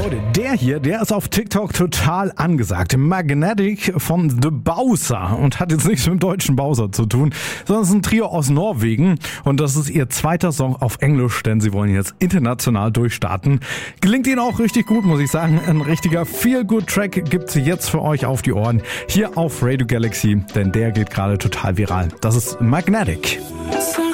Leute, der ist auf TikTok total angesagt. Magnetic von The Bowser und hat jetzt nichts mit dem deutschen Bowser zu tun, sondern es ist ein Trio aus Norwegen und das ist ihr zweiter Song auf Englisch, denn sie wollen jetzt international durchstarten. Gelingt ihnen auch richtig gut, muss ich sagen. Ein richtiger Feel-Good-Track gibt's jetzt für euch auf die Ohren hier auf Radio Galaxy, denn der geht gerade total viral. Das ist Magnetic. Sag